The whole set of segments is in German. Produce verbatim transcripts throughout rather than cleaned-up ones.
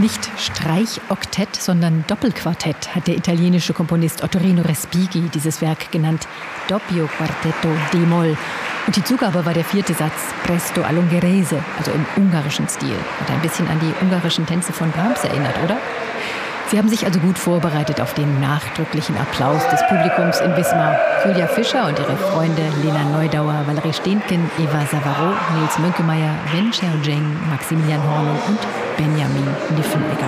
Nicht Streichoktett, sondern Doppelquartett hat der italienische Komponist Ottorino Respighi dieses Werk genannt. Doppio Quartetto d-Moll. Und die Zugabe war der vierte Satz, Presto all'Ungherese, also im ungarischen Stil. Hat ein bisschen an die ungarischen Tänze von Brahms erinnert, oder? Sie haben sich also gut vorbereitet auf den nachdrücklichen Applaus des Publikums in Wismar. Julia Fischer und ihre Freunde Lena Neudauer, Valerie Stehnken, Eva Savaro, Nils Mönkemeyer, Wen Xiaozheng, Maximilian Hornung und Benjamin Niffenegger.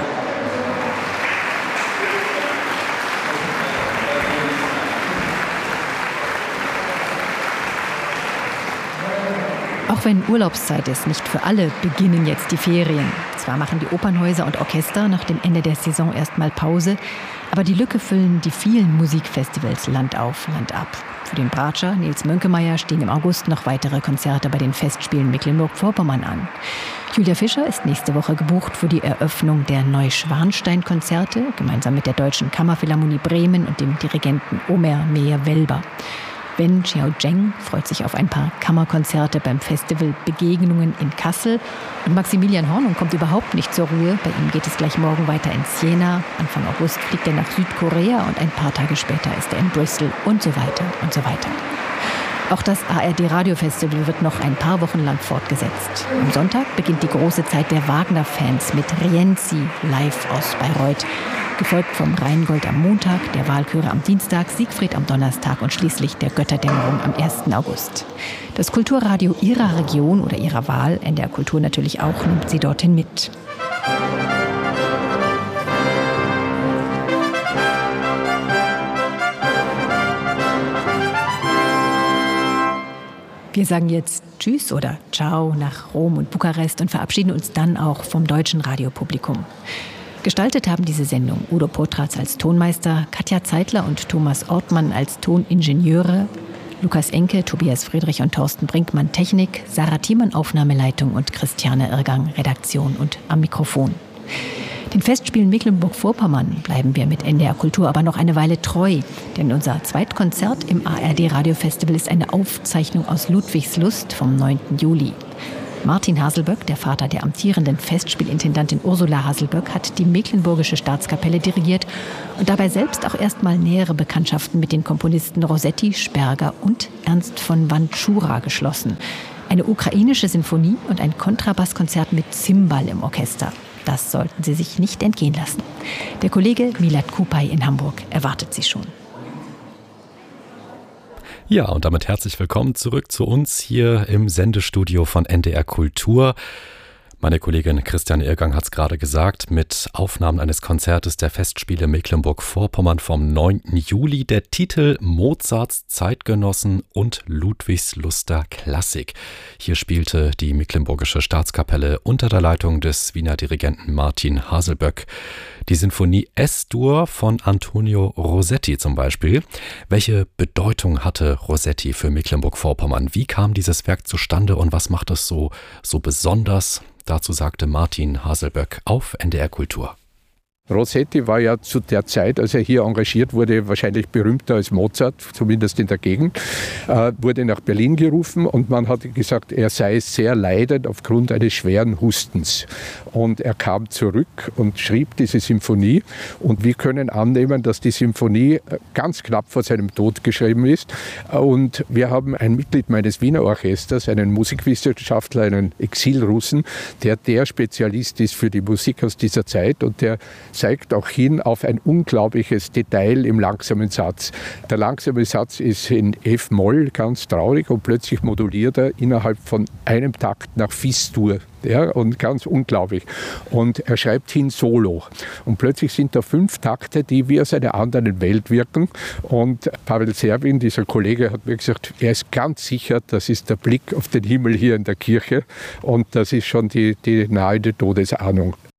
Auch wenn Urlaubszeit ist, nicht für alle beginnen jetzt die Ferien. Zwar machen die Opernhäuser und Orchester nach dem Ende der Saison erstmal Pause, aber die Lücke füllen die vielen Musikfestivals Land auf, Land ab. Für den Bratscher Nils Mönkemeyer stehen im August noch weitere Konzerte bei den Festspielen Mecklenburg-Vorpommern an. Julia Fischer ist nächste Woche gebucht für die Eröffnung der Neuschwanstein-Konzerte, gemeinsam mit der Deutschen Kammerphilharmonie Bremen und dem Dirigenten Omer Meyer-Welber. Wen Xiaozheng freut sich auf ein paar Kammerkonzerte beim Festival Begegnungen in Kassel. Und Maximilian Hornung kommt überhaupt nicht zur Ruhe. Bei ihm geht es gleich morgen weiter ins Jena. Anfang August fliegt er nach Südkorea und ein paar Tage später ist er in Bristol und so weiter und so weiter. Auch das A R D-Radio-Festival wird noch ein paar Wochen lang fortgesetzt. Am Sonntag beginnt die große Zeit der Wagner-Fans mit Rienzi live aus Bayreuth. Gefolgt vom Rheingold am Montag, der Walküre am Dienstag, Siegfried am Donnerstag und schließlich der Götterdämmerung am ersten August. Das Kulturradio Ihrer Region oder Ihrer Wahl, N D R Kultur natürlich auch, nimmt Sie dorthin mit. Wir sagen jetzt Tschüss oder Ciao nach Rom und Bukarest und verabschieden uns dann auch vom deutschen Radiopublikum. Gestaltet haben diese Sendung Udo Potratz als Tonmeister, Katja Zeitler und Thomas Ortmann als Toningenieure, Lukas Enke, Tobias Friedrich und Thorsten Brinkmann Technik, Sarah Thiemann Aufnahmeleitung und Christiane Irgang Redaktion und am Mikrofon. Den Festspielen Mecklenburg-Vorpommern bleiben wir mit N D R Kultur aber noch eine Weile treu, denn unser Zweitkonzert im A R D-Radio-Festival ist eine Aufzeichnung aus Ludwigslust vom neunten Juli. Martin Haselböck, der Vater der amtierenden Festspielintendantin Ursula Haselböck, hat die Mecklenburgische Staatskapelle dirigiert und dabei selbst auch erstmal nähere Bekanntschaften mit den Komponisten Rossetti, Sperger und Ernst von Wandschura geschlossen. Eine ukrainische Sinfonie und ein Kontrabasskonzert mit Zimbal im Orchester. Das sollten Sie sich nicht entgehen lassen. Der Kollege Milad Kupay in Hamburg erwartet Sie schon. Ja, und damit herzlich willkommen zurück zu uns hier im Sendestudio von N D R Kultur. Meine Kollegin Christiane Irgang hat es gerade gesagt, mit Aufnahmen eines Konzertes der Festspiele Mecklenburg-Vorpommern vom neunten Juli. Der Titel Mozarts Zeitgenossen und Ludwigsluster Klassik. Hier spielte die Mecklenburgische Staatskapelle unter der Leitung des Wiener Dirigenten Martin Haselböck die Sinfonie S-Dur von Antonio Rossetti zum Beispiel. Welche Bedeutung hatte Rossetti für Mecklenburg-Vorpommern? Wie kam dieses Werk zustande und was macht es so, so besonders? Dazu sagte Martin Haselböck auf N D R Kultur. Rossetti war ja zu der Zeit, als er hier engagiert wurde, wahrscheinlich berühmter als Mozart, zumindest in der Gegend, äh, wurde nach Berlin gerufen und man hat gesagt, er sei sehr leidend aufgrund eines schweren Hustens. Und er kam zurück und schrieb diese Symphonie und wir können annehmen, dass die Symphonie ganz knapp vor seinem Tod geschrieben ist. Und wir haben ein Mitglied meines Wiener Orchesters, einen Musikwissenschaftler, einen Exilrussen, der der Spezialist ist für die Musik aus dieser Zeit und der zeigt auch hin auf ein unglaubliches Detail im langsamen Satz. Der langsame Satz ist in F-Moll ganz traurig und plötzlich moduliert er innerhalb von einem Takt nach Fis-Dur. Ja, und ganz unglaublich. Und er schreibt hin Solo. Und plötzlich sind da fünf Takte, die wie aus einer anderen Welt wirken. Und Pavel Servin, dieser Kollege, hat mir gesagt, er ist ganz sicher, das ist der Blick auf den Himmel hier in der Kirche. Und das ist schon die, die nahende Todesahnung.